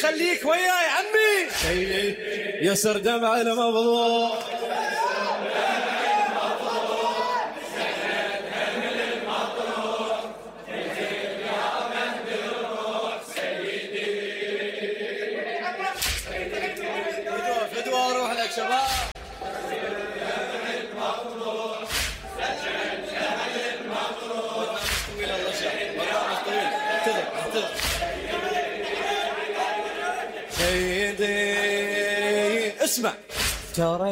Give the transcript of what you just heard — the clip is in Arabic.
خليك وياي عمي سيدي يسر دمع المظلوم فدوى روح لك شباب سيدي اسمع ترى